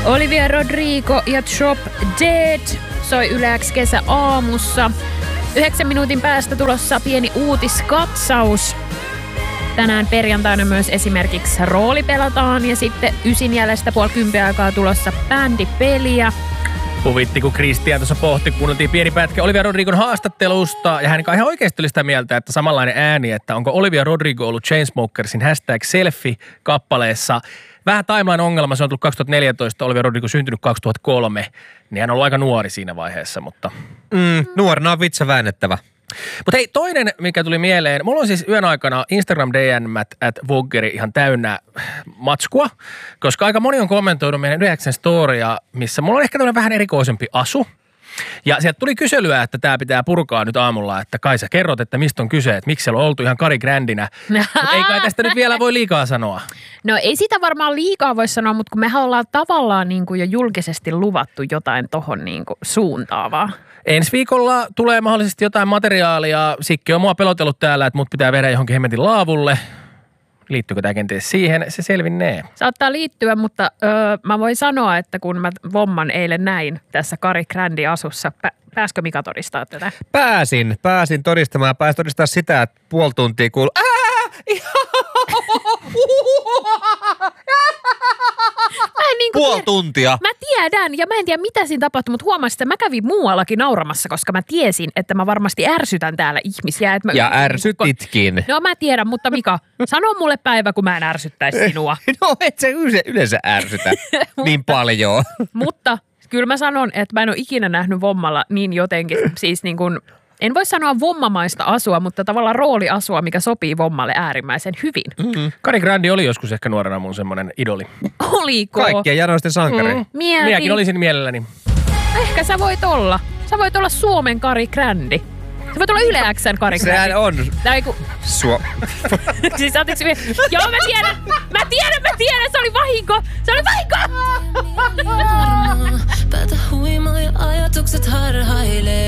Olivia Rodrigo ja Drop Dead soi Yle X kesäaamussa. 9 minuutin päästä tulossa pieni uutiskatsaus. Tänään perjantaina myös esimerkiksi rooli pelataan ja sitten 9 jäljestä 9:30 aikaa tulossa bändipeliä. Huvitti, kun Kristian tuossa pohti, kuunneltiin pieni pätkä Olivia Rodrigon haastattelusta, ja hän ihan oikeasti oli sitä mieltä, että samanlainen ääni, että onko Olivia Rodrigo ollut Chainsmokersin #selfie-kappaleessa. Vähän timeline-ongelma, se on tullut 2014, Olivia Rodrigo syntynyt 2003, niin hän on ollut aika nuori siinä vaiheessa, mutta... Nuorena on vitsa väännettävä. Mutta hei, toinen, mikä tuli mieleen, mulla on siis yön aikana Instagram-DM:t@Voggeri ihan täynnä matskua, koska aika moni on kommentoinut meidän 9 storya, missä mulla on ehkä tämmöinen vähän erikoisempi asu. Ja sieltä tuli kyselyä, että tämä pitää purkaa nyt aamulla, että kai sä kerrot, että mistä on kyse, että miksi siellä on oltu ihan Kari Grändinä. Mutta ei kai tästä nyt vielä voi liikaa sanoa. No ei sitä varmaan liikaa voi sanoa, mutta kun mehän ollaan tavallaan niin kuin jo julkisesti luvattu jotain tohon niin kuin suuntaavaa. Ensi viikolla tulee mahdollisesti jotain materiaalia. Sikki on mua pelotellut täällä, että mut pitää viedä johonkin hemmetin laavulle. Liittyykö tämä kenties siihen? Se selvinnee. Saattaa liittyä, mutta mä voin sanoa, että kun mä Vomman eilen näin tässä Kari Grändin asussa, pääskö Mika todistaa tätä? Pääsin todistamaan. Pääsin todistaa sitä, että puoli tuntia kuuluu. Puoli tuntia. Mä tiedän, ja mä en tiedä mitä siinä tapahtui, mutta huomasin, että mä kävin muuallakin nauramassa, koska mä tiesin, että mä varmasti ärsytän täällä ihmisiä. Että ja ärsytitkin. No mä tiedän, mutta Mika, sano mulle päivä, kun mä en ärsyttäisi sinua. No et sä yleensä ärsytä niin paljon. Mutta kyllä mä sanon, että mä en ole ikinä nähnyt Vommalla niin jotenkin, siis niin kuin... En voi sanoa vommamaista asua, mutta tavallaan rooliasua, mikä sopii Vommalle äärimmäisen hyvin. Mm-hmm. Kari Grandi oli joskus ehkä nuorena mun semmoinen idoli. Oliko? Kaikkien janoisten sankari. Minäkin olisin mielelläni. Ehkä sä voit olla. Sä voit olla Suomen Kari Grandi. Sä voit olla Yle X:n Kari Grandi. Sehän on. Siis joo, mä tiedän, se oli vahinko. Päätä huimaa ja ajatukset harhailee.